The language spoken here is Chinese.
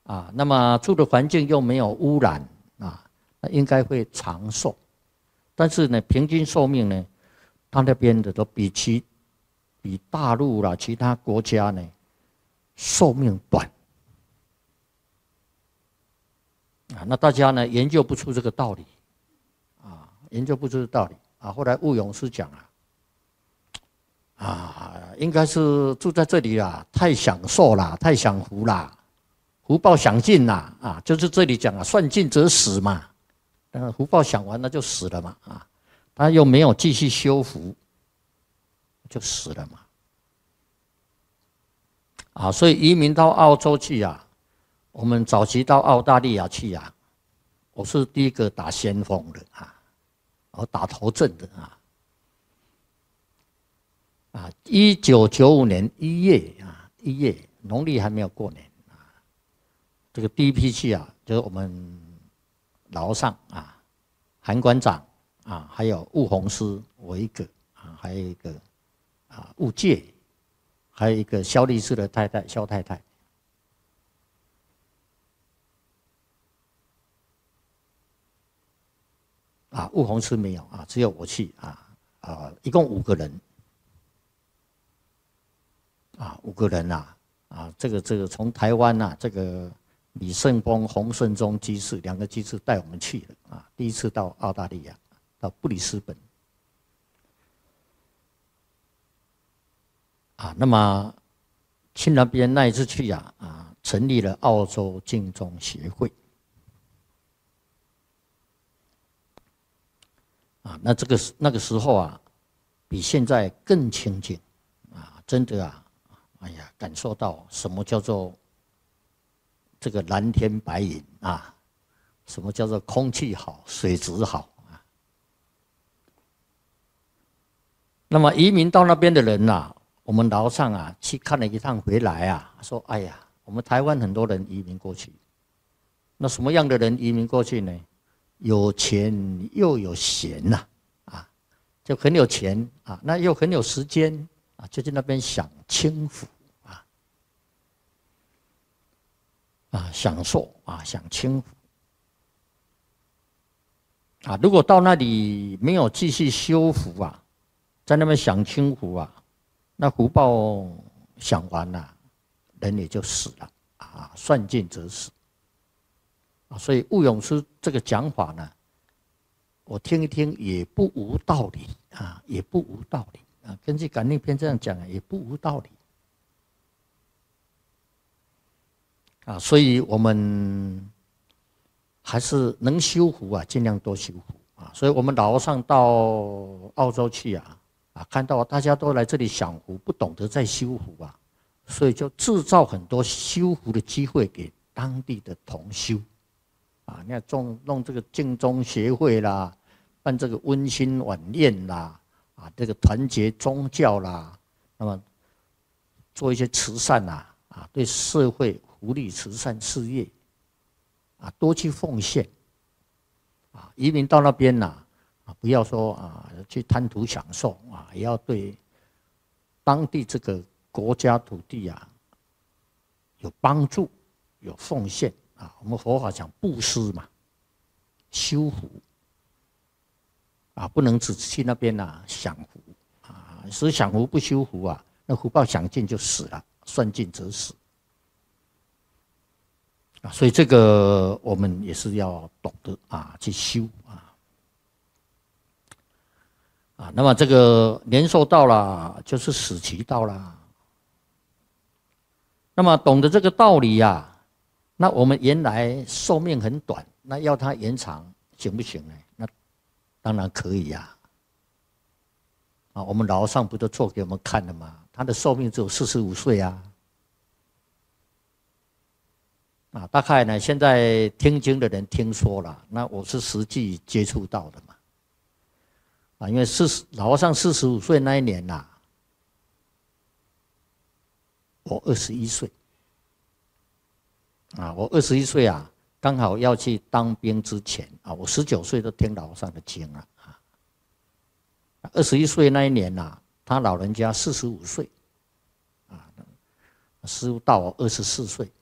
啊，那么住的环境又没有污染啊，那应该会长寿。但是呢，平均寿命呢，他那边的都比大陆啦其他国家呢寿命短啊。那大家呢研究不出这个道理啊，研究不出这个道理啊。后来悟永师讲应该是住在这里啦，太享受啦，太享福啦。福报享尽啦，啊，就是这里讲啊，算尽则死嘛。福报享完了就死了嘛，啊，他又没有继续修福，就死了嘛。啊，所以移民到澳洲去啊，我们早期到澳大利亚去啊，我是第一个打先锋的啊，我打头阵的啊。1995年1月，农历还没有过年。这个第一批去啊，就是我们老上啊，韩馆长啊，还有悟宏师，我一个啊，还有一个悟介，还有一个萧律师的太太萧太太。悟宏师没有啊，只有我去一共5个人5个人这个从台湾这个。李胜峰、洪胜忠居士2个居士带我们去了第一次到澳大利亚，到布里斯本那么去那边那一次去成立了澳洲净宗协会那个时候比现在更清净真的哎呀，感受到什么叫做。这个蓝天白云什么叫做空气好、水质好那么移民到那边的人我们老上去看了一趟回来说哎呀，我们台湾很多人移民过去，那什么样的人移民过去呢？有钱又有闲就很有钱那又很有时间就去那边享清福。享受享清福如果到那里没有继续修福在那边享清福那福报享完了，人也就死了算尽则死所以悟永师这个讲法呢，我听一听也不无道理也不无道理根据感应篇这样讲也不无道理。所以我们还是能修福尽量多修福所以我们老和尚到澳洲去看到大家都来这里享福，不懂得再修福所以就制造很多修福的机会给当地的同修你看弄这个净宗协会啦，办这个温馨晚宴啦这个团结宗教啦，那么做一些慈善对社会福利慈善事业多去奉献移民到那边不要说去贪图享受也要对当地这个国家土地有帮助，有奉献我们佛法讲布施嘛，修福不能只去那边享福只享福不修福那福报享尽就死了，算尽则死所以这个我们也是要懂得去修那么这个年寿到了，就是死期到了。那么懂得这个道理那我们原来寿命很短，那要它延长行不行呢？那当然可以我们老和尚不都做给我们看了吗？他的寿命只有45岁大概呢，现在听经的人听说了，那我是实际接触到的嘛因为老和尚45岁那一年我21岁我21岁刚好要去当兵之前我19岁都听老和尚的经了21岁那一年他老人家45岁师父到我24岁